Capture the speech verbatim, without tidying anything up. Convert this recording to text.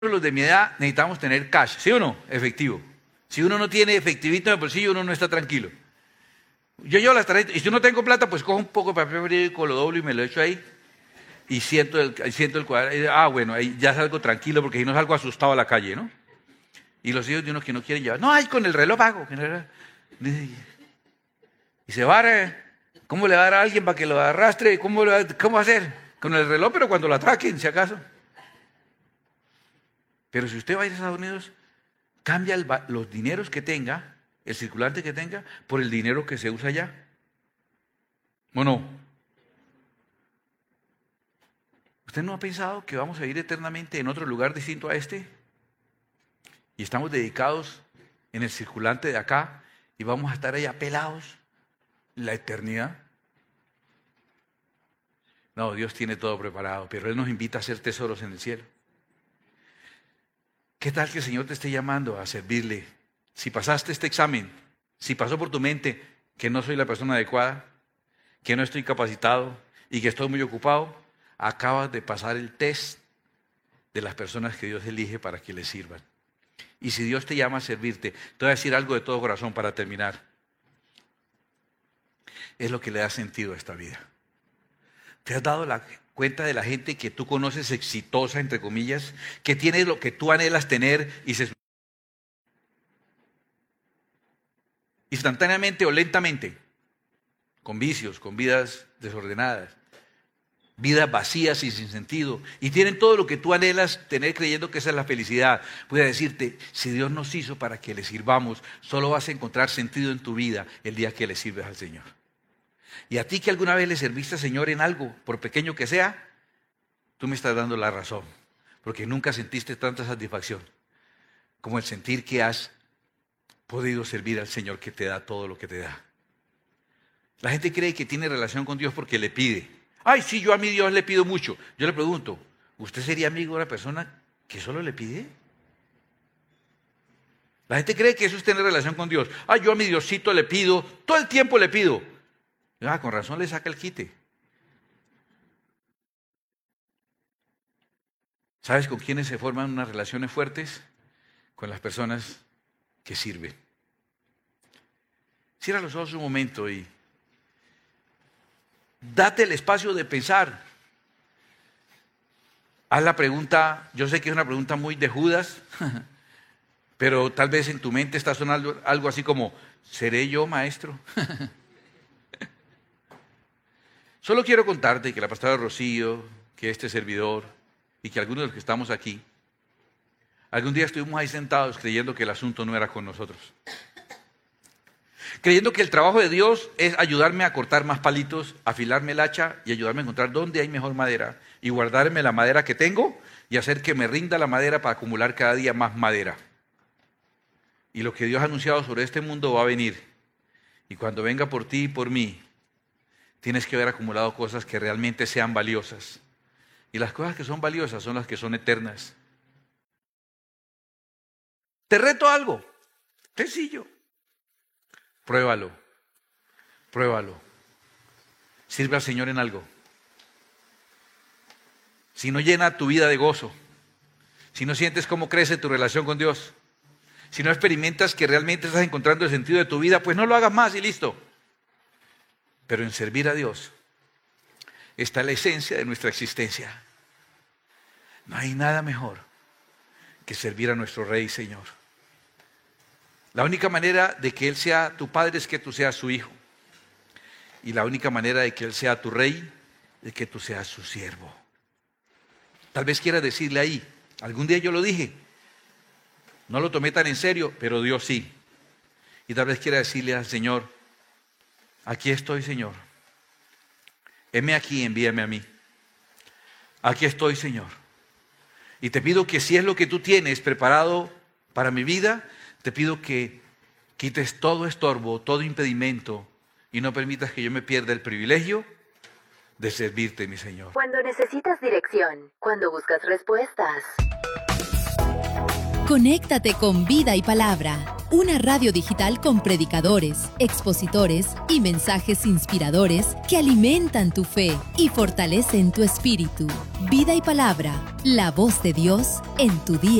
los de mi edad necesitamos tener cash, ¿sí o no? Efectivo. Si uno no tiene efectivito en el bolsillo, uno no está tranquilo. Yo llevo las tarjetas, y si no tengo plata, pues cojo un poco de papel periódico, lo doblo y me lo echo ahí, y siento el, siento el cuadro, y, ah, bueno, ahí ya salgo tranquilo, porque si no salgo asustado a la calle, ¿no? Y los hijos de unos que no quieren llevar, no, ay, con el reloj pago. Y se va, ¿cómo le va a dar a alguien para que lo arrastre? ¿Cómo, le va, ¿Cómo va a hacer? Con el reloj, pero cuando lo atraquen, si acaso. Pero si usted va a ir a Estados Unidos, cambia el, los dineros que tenga, el circulante que tenga, por el dinero que se usa allá. ¿O no? ¿Usted no ha pensado que vamos a ir eternamente en otro lugar distinto a este? Y estamos dedicados en el circulante de acá y vamos a estar allá pelados la eternidad. No, Dios tiene todo preparado, pero Él nos invita a hacer tesoros en el cielo. ¿Qué tal que el Señor te esté llamando a servirle? Si pasaste este examen, si pasó por tu mente que no soy la persona adecuada, que no estoy capacitado y que estoy muy ocupado, acabas de pasar el test de las personas que Dios elige para que le sirvan. Y si Dios te llama a servirte, te voy a decir algo de todo corazón para terminar. Es lo que le da sentido a esta vida. ¿Te has dado la cuenta de la gente que tú conoces exitosa, entre comillas, que tiene lo que tú anhelas tener y se instantáneamente o lentamente, con vicios, con vidas desordenadas, vidas vacías y sin sentido, y tienen todo lo que tú anhelas tener creyendo que esa es la felicidad? Voy a decirte, si Dios nos hizo para que le sirvamos, solo vas a encontrar sentido en tu vida el día que le sirves al Señor. Y a ti que alguna vez le serviste al Señor en algo, por pequeño que sea, tú me estás dando la razón, porque nunca sentiste tanta satisfacción como el sentir que has podido servir al Señor que te da todo lo que te da. La gente cree que tiene relación con Dios porque le pide. Ay, sí, yo a mi Dios le pido mucho. Yo le pregunto, ¿usted sería amigo de una persona que solo le pide? La gente cree que eso es tener relación con Dios. Ay, yo a mi Diosito le pido, todo el tiempo le pido. Ah, con razón le saca el quite. ¿Sabes con quiénes se forman unas relaciones fuertes? Con las personas que sirven. Cierra los ojos un momento y date el espacio de pensar. Haz la pregunta, yo sé que es una pregunta muy de Judas, pero tal vez en tu mente está sonando algo así como, ¿seré yo maestro? Solo quiero contarte que la pastora Rocío, que este servidor y que algunos de los que estamos aquí, algún día estuvimos ahí sentados creyendo que el asunto no era con nosotros. Creyendo que el trabajo de Dios es ayudarme a cortar más palitos, afilarme el hacha y ayudarme a encontrar dónde hay mejor madera y guardarme la madera que tengo y hacer que me rinda la madera para acumular cada día más madera. Y lo que Dios ha anunciado sobre este mundo va a venir. Y cuando venga por ti y por mí, tienes que haber acumulado cosas que realmente sean valiosas. Y las cosas que son valiosas son las que son eternas. Te reto a algo, sencillo. Pruébalo, pruébalo. Sirve al Señor en algo. Si no llena tu vida de gozo, si no sientes cómo crece tu relación con Dios, si no experimentas que realmente estás encontrando el sentido de tu vida, pues no lo hagas más y listo. Pero en servir a Dios está la esencia de nuestra existencia. No hay nada mejor que servir a nuestro Rey y Señor. La única manera de que Él sea tu Padre es que tú seas su hijo. Y la única manera de que Él sea tu Rey es que tú seas su siervo. Tal vez quieras decirle ahí, algún día yo lo dije, no lo tomé tan en serio, pero Dios sí. Y tal vez quiera decirle al Señor, aquí estoy, Señor. Heme aquí, envíame a mí. Aquí estoy, Señor. Y te pido que si es lo que tú tienes preparado para mi vida, te pido que quites todo estorbo, todo impedimento y no permitas que yo me pierda el privilegio de servirte, mi Señor. Cuando necesitas dirección, cuando buscas respuestas. Conéctate con Vida y Palabra. Una radio digital con predicadores, expositores y mensajes inspiradores que alimentan tu fe y fortalecen tu espíritu. Vida y palabra, la voz de Dios en tu día.